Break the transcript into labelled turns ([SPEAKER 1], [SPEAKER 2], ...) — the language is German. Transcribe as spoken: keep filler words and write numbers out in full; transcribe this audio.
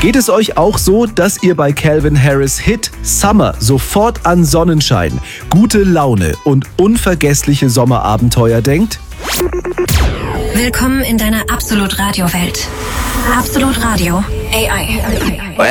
[SPEAKER 1] Geht es euch auch so, dass ihr bei Calvin Harris Hit Summer sofort an Sonnenschein, gute Laune und unvergessliche Sommerabenteuer denkt?
[SPEAKER 2] Willkommen in deiner Absolut Radio Welt. Absolut Radio A I.